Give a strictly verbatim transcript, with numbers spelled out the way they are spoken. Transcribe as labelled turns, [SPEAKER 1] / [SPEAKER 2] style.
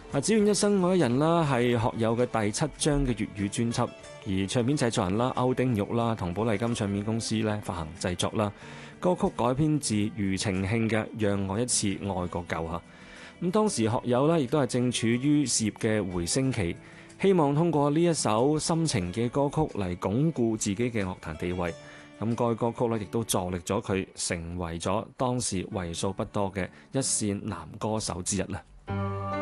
[SPEAKER 1] 啊，只願一生愛一人啦，係學友嘅第七張嘅粵語專輯，而唱片製作人啦歐丁玉啦同寶麗金唱片公司咧發行製作啦。歌曲改編自庾澄慶嘅《讓我一次愛個夠》嚇。咁當時學友咧亦都係正處於事業嘅回升期，希望通過呢一首深情嘅歌曲嚟鞏固自己嘅樂壇地位。咁該歌曲咧亦都助力咗佢成為咗當時為數不多嘅一線男歌手之一啦。